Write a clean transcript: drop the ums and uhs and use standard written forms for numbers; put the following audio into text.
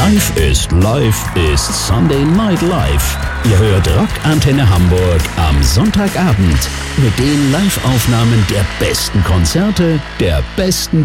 Live ist Sunday Night Live. Ihr hört Rockantenne Hamburg am Sonntagabend mit den Live-Aufnahmen der besten Konzerte, der besten